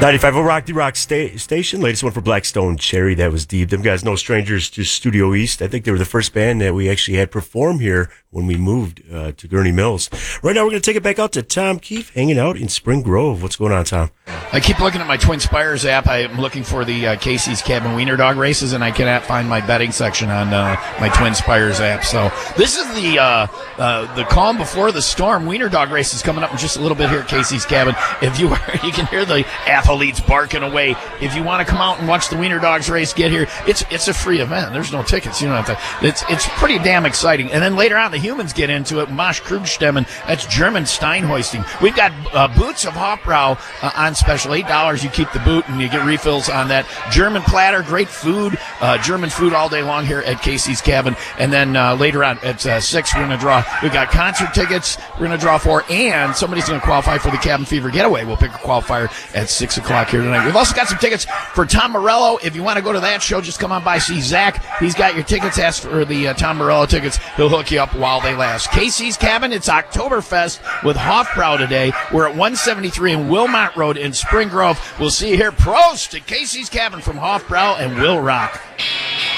95 Rock the Rock Station. Latest one for Blackstone Cherry. That was deep. Them guys, no strangers to Studio East. I think they were the first band that we actually had perform here when we moved to Gurney Mills. Right now, we're going to take it back out to Tom Keefe, hanging out in Spring Grove. What's going on, Tom? I keep looking at my Twin Spires app. I'm looking for the Casey's Cabin Wiener Dog races, and I cannot find my betting section on my Twin Spires app. So this is the calm before the storm. Wiener Dog race is coming up in just a little bit here at Casey's Cabin. If you can hear the athletes barking away. If you want to come out and watch the Wiener Dogs race, get here. It's a free event. There's no tickets. You don't have to. It's pretty damn exciting. And then later on, the humans get into it. Mosch Krugstemmen. That's German Steinhoisting. We've got boots of Hofbrau on special. $8. You keep the boot and you get refills on that. German platter, great food. German food all day long here at Casey's Cabin. And then later on at 6, we're going to draw. We've got concert tickets we're going to draw for, and somebody's going to qualify for the Cabin Fever Getaway. We'll pick a qualifier at 6 o'clock here tonight. We've also got some tickets for Tom Morello. If you want to go to that show, just come on by, see Zach. He's got your tickets. Ask for the Tom Morello tickets. He'll hook you up while they last. Casey's Cabin, it's Oktoberfest with Hofbrau today. We're at 173 in Wilmot Road in Spring Grove. We'll see you here. Prost at Casey's Cabin from Hofbrau and Will Rock.